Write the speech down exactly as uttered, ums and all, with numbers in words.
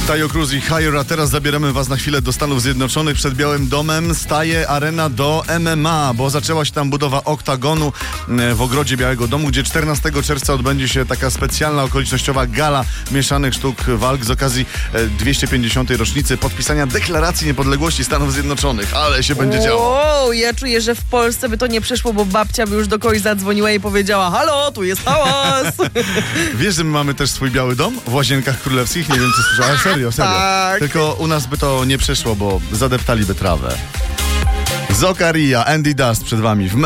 Taio Cruz i Higher, a teraz zabieramy was na chwilę do Stanów Zjednoczonych. Przed Białym Domem staje arena do M M A, bo zaczęła się tam budowa oktagonu w ogrodzie Białego Domu, gdzie czternastego czerwca odbędzie się taka specjalna, okolicznościowa gala mieszanych sztuk walk z okazji dwieście pięćdziesiątej rocznicy podpisania Deklaracji Niepodległości Stanów Zjednoczonych. Ale się będzie działo. Wow, ja czuję, że w Polsce by to nie przeszło, bo babcia by już do kogoś zadzwoniła i powiedziała: halo, tu jest hałas. Wiesz, że my mamy też swój Biały Dom w Łazienkach Królewskich? Nie wiem, czy słyszałeś. Serio, serio. Tak. Tylko u nas by to nie przeszło, bo zadeptaliby trawę. Zokaria, Andy Dust przed wami w